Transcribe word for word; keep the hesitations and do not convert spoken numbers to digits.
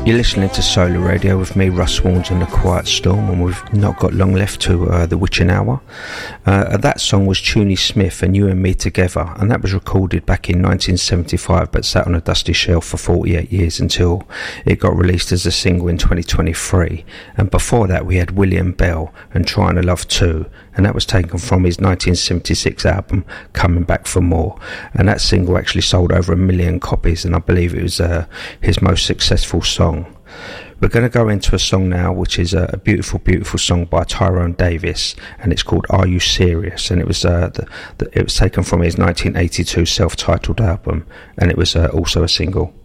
You're listening to Solar Radio with me, Russ Warnes, and The Quiet Storm, and we've not got long left to uh, The Witching Hour. Uh, that song was Tunie Smith and You and Me Together, and that was recorded back in nineteen seventy-five, but sat on a dusty shelf for forty-eight years until it got released as a single in twenty twenty-three. And before that, we had William Bell and Trying to Love Too, and that was taken from his nineteen seventy-six album Coming Back for More, and that single actually sold over a million copies, and I believe it was uh, his most successful song. We're going to go into a song now which is a, a beautiful beautiful song by Tyrone Davis, and it's called Are You Serious, and it was uh, the, the, it was taken from his nineteen eighty-two self-titled album, and it was uh, also a single.